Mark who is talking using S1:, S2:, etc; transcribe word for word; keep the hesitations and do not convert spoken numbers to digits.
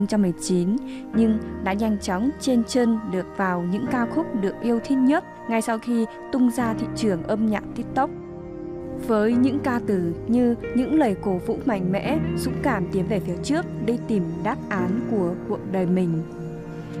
S1: không một chín, nhưng đã nhanh chóng chen chân được vào những ca khúc được yêu thích nhất ngay sau khi tung ra thị trường âm nhạc TikTok. Với những ca từ như những lời cổ vũ mạnh mẽ, dũng cảm tiến về phía trước đi tìm đáp án của cuộc đời mình.